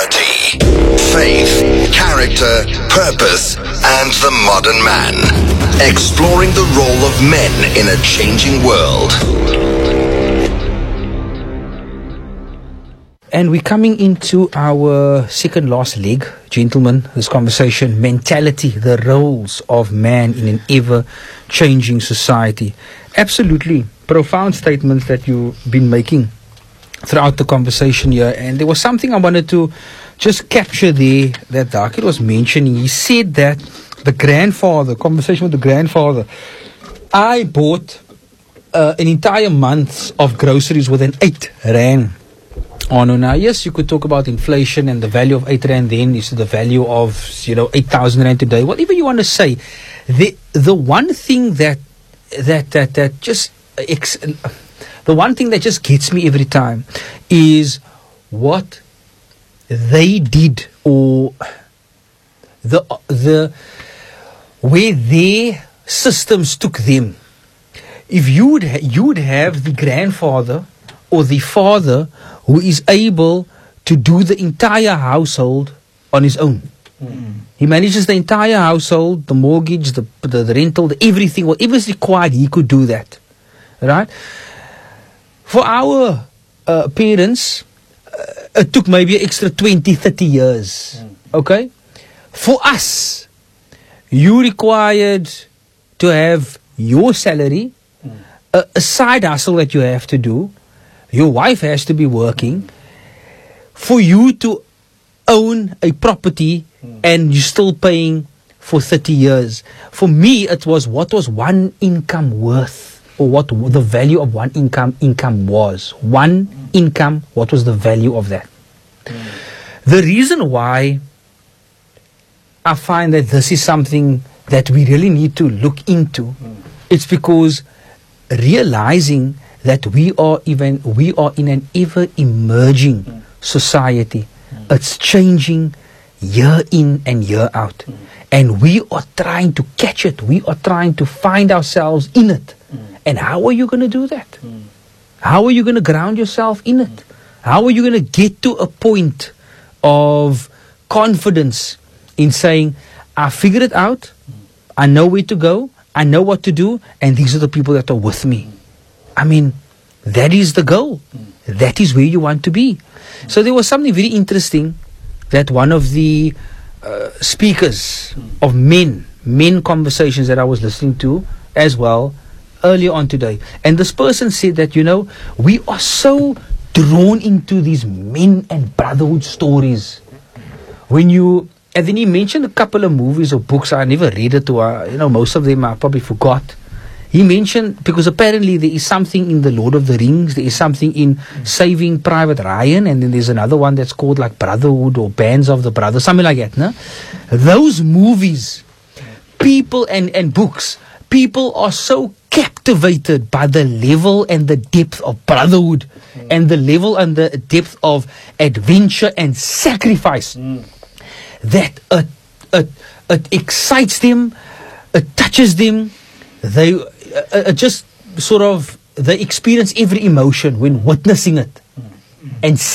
Spirituality, faith, character, purpose, and the modern man. Exploring the role of men in a changing world. And we're coming into our second last leg, gentlemen, this conversation, mentality, the roles of man in an ever-changing society. Absolutely profound statements that you've been making throughout the conversation here. And there was something I wanted to just capture there that Dakir was mentioning. He said that the grandfather, conversation with the grandfather, I bought an entire month of groceries with an 8 rand. Oh no! Now, yes, you could talk about inflation and the value of 8 rand then is the value of 8,000 rand today. Whatever you want to say, the one thing that just gets me every time is what they did, or the where their systems took them. If you'd have the grandfather or the father who is able to do the entire household on his own. He manages the entire household, the mortgage, the rental, the everything, whatever is required, he could do that. Right? For our parents, it took maybe an extra 20, 30 years. Okay? For us, you required to have your salary, a side hustle that you have to do. Your wife has to be working for you to own a property, and you're still paying for 30 years. For me, it was what was one income worth, or what the value of one income was. One income, what was the value of that? The reason why I find that this is something that we really need to look into, it's because realizing that we are in an ever emerging society. It's changing year in and year out, and we are trying to catch it. We are trying to find ourselves in it. And how are you going to do that? How are you going to ground yourself in it? How are you going to get to a point of confidence in saying, I figured it out, I know where to go, I know what to do, and these are the people that are with me? I mean, that is the goal. That is where you want to be. So there was something very interesting that one of the speakers of men conversations that I was listening to as well earlier on today. And this person said that, we are so drawn into these men and brotherhood stories. And then he mentioned a couple of movies or books. I never read it, or most of them I probably forgot. He mentioned, because apparently there is something in the Lord of the Rings, there is something in Saving Private Ryan, and then there's another one that's called like Brotherhood or Bands of the Brothers, something like that. No? Those movies, people and books, people are so captivated by the level and the depth of brotherhood and the level and the depth of adventure and sacrifice that it excites them, it touches them. They just sort of, they experience every emotion when witnessing it and